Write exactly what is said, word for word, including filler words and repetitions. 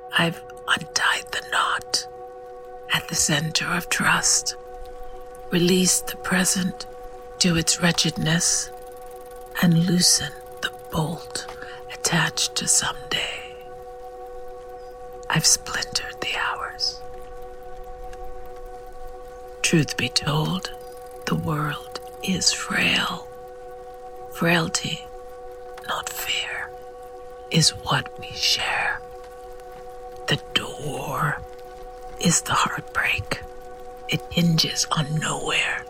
I've untied the knot at the center of trust, released the present to its wretchedness, and loosened the bolt attached to someday. I've splintered the hours. Truth be told, the world is frail. Frailty, not fear, is what we share. The door is the heartbreak. It hinges on nowhere